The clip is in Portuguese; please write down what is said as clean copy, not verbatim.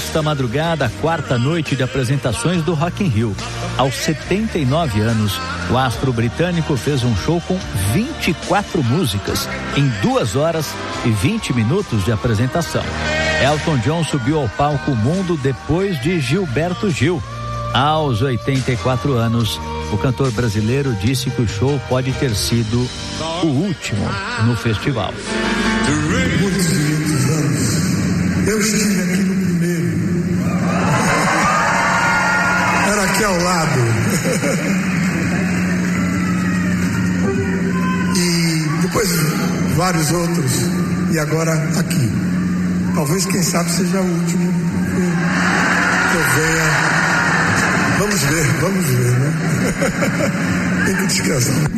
Nesta madrugada, a quarta noite de apresentações do Rock in Rio. Aos 79 anos, o astro britânico fez um show com 24 músicas em 2 horas e 20 minutos de apresentação. Elton John subiu ao palco Mundo depois de Gilberto Gil. Aos 84 anos, o cantor brasileiro disse que o show pode ter sido o último no festival. Muitos anos. Eu estive aqui no primeiro. Era aqui ao lado. E depois vários outros. E agora aqui. Talvez, quem sabe, seja o último que eu venha. Vamos ver, né? Tem que descansar.